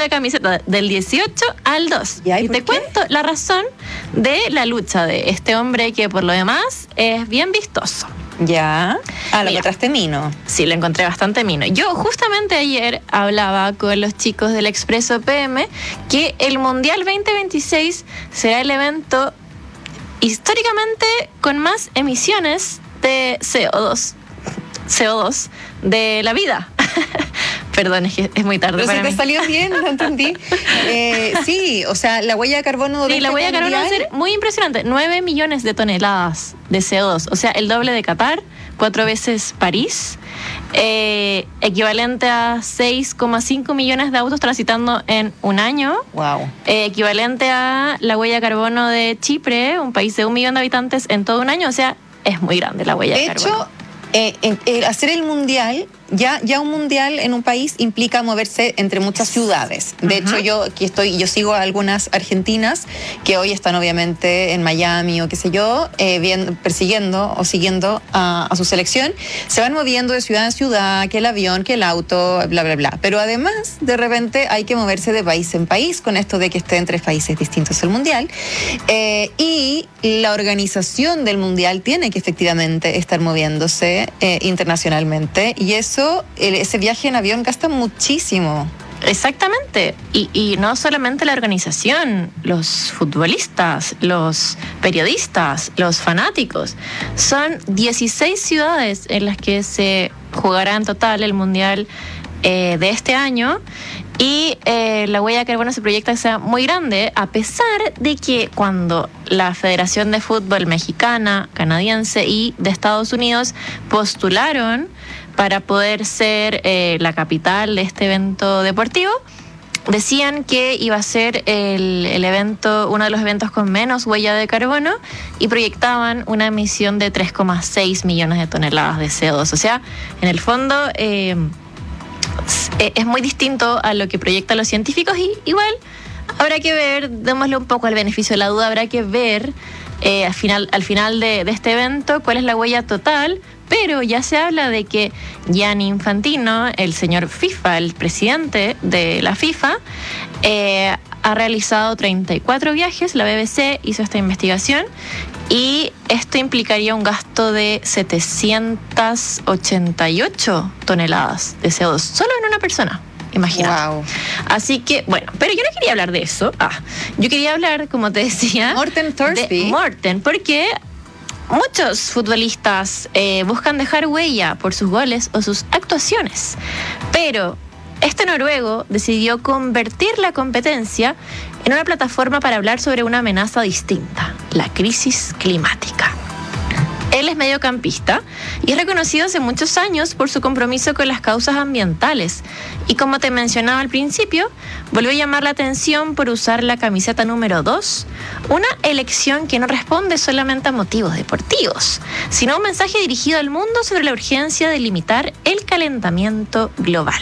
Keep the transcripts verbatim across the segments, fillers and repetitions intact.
de camiseta del dieciocho al dos. ¿Y, y te qué? cuento la razón de la lucha de este hombre que por lo demás es bien vistoso. Ya. Ah, lo Mira, encontraste mino. Sí, lo encontré bastante mino. Yo justamente ayer hablaba con los chicos del Expreso P M que el Mundial veinte veintiséis será el evento históricamente con más emisiones de C O dos. C O dos de la vida. Perdón, es que es muy tarde Pero para si te mí. salió bien, lo entendí. Eh, sí, o sea, la huella de carbono de Sí, la este huella de carbono va a mundial- ser muy impresionante. nueve millones de toneladas de C O dos. O sea, el doble de Qatar, cuatro veces París, eh, equivalente a seis coma cinco millones de autos transitando en un año. Wow. Eh, equivalente a la huella de carbono de Chipre, un país de un millón de habitantes en todo un año. O sea, es muy grande la huella de, De carbono. hecho, eh, eh, eh, hacer el mundial, ya, ya un mundial en un país implica moverse entre muchas ciudades. De Ujú. hecho, yo aquí estoy, yo sigo a algunas argentinas que hoy están obviamente en Miami o qué sé yo, eh, bien, persiguiendo o siguiendo a, a su selección. Se van moviendo de ciudad en ciudad, que el avión, que el auto, bla, bla, bla. Pero además, de repente, hay que moverse de país en país con esto de que esté en tres países distintos el mundial. Eh, y la organización del mundial tiene que efectivamente estar moviéndose eh, internacionalmente. Y eso, el- ese viaje en avión gasta muchísimo. Exactamente. Y, y no solamente la organización, los futbolistas, los periodistas, los fanáticos. Son dieciséis ciudades en las que se jugará en total el Mundial eh, de este año. Y eh, la huella de carbono se proyecta que sea muy grande, a pesar de que cuando la Federación de Fútbol Mexicana, Canadiense y de Estados Unidos postularon para poder ser eh, la capital de este evento deportivo, decían que iba a ser el, el evento, uno de los eventos con menos huella de carbono, y proyectaban una emisión de tres coma seis millones de toneladas de C O dos. O sea, en el fondo eh, es muy distinto a lo que proyectan los científicos, y igual habrá que ver, démosle un poco al beneficio de la duda, habrá que ver eh, al final, al final de, de este evento cuál es la huella total. Pero ya se habla de que Gianni Infantino, el señor FIFA, el presidente de la FIFA, eh, ha realizado treinta y cuatro viajes. La B B C hizo esta investigación y esto implicaría un gasto de setecientas ochenta y ocho toneladas de C O dos solo en una persona. Imagínate. Wow. Así que, bueno, pero yo no quería hablar de eso. Ah, yo quería hablar, como te decía, Morten Thorsby. de Morten, porque muchos futbolistas eh, buscan dejar huella por sus goles o sus actuaciones, pero este noruego decidió convertir la competencia en una plataforma para hablar sobre una amenaza distinta, la crisis climática. Él es mediocampista y es reconocido hace muchos años por su compromiso con las causas ambientales. Y como te mencionaba al principio, volvió a llamar la atención por usar la camiseta número dos, una elección que no responde solamente a motivos deportivos, sino a un mensaje dirigido al mundo sobre la urgencia de limitar el calentamiento global.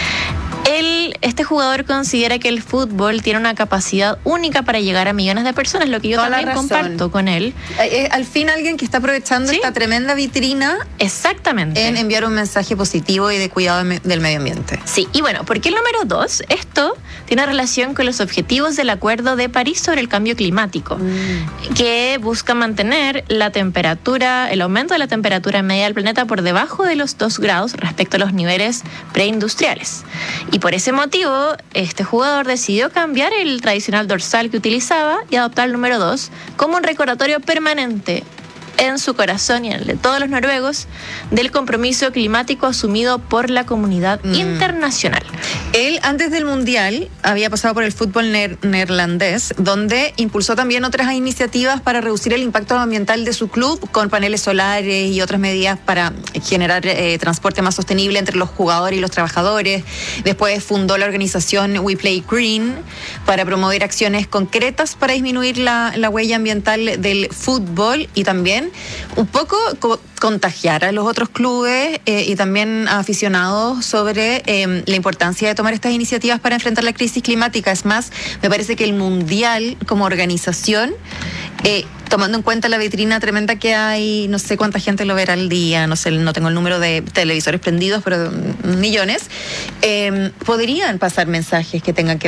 Él, este jugador considera que el fútbol tiene una capacidad única para llegar a millones de personas, lo que yo Toda la también razón. comparto con él. Eh, eh, al fin alguien que está aprovechando Sí. esta tremenda vitrina Exactamente. en enviar un mensaje positivo y de cuidado de me- del medio ambiente. Sí, y bueno, ¿por qué el número dos? Esto tiene relación con los objetivos del Acuerdo de París sobre el cambio climático, que busca mantener la temperatura, el aumento de la temperatura media del planeta por debajo de los dos grados respecto a los niveles preindustriales. Y por ese motivo, este jugador decidió cambiar el tradicional dorsal que utilizaba y adoptar el número dos como un recordatorio permanente en su corazón y en el de todos los noruegos del compromiso climático asumido por la comunidad Mm. internacional. Él, antes del Mundial, había pasado por el fútbol ner- neerlandés, donde impulsó también otras iniciativas para reducir el impacto ambiental de su club, con paneles solares y otras medidas para generar eh, transporte más sostenible entre los jugadores y los trabajadores. Después fundó la organización We Play Green para promover acciones concretas para disminuir la, la huella ambiental del fútbol, y también un poco co- contagiar a los otros clubes eh, y también a aficionados sobre eh, la importancia de tomar estas iniciativas para enfrentar la crisis climática. Es más, me parece que el Mundial como organización, eh, tomando en cuenta la vitrina tremenda que hay, no sé cuánta gente lo verá al día, no sé, no tengo el número de televisores prendidos, pero mm, millones, eh, podrían pasar mensajes que tengan que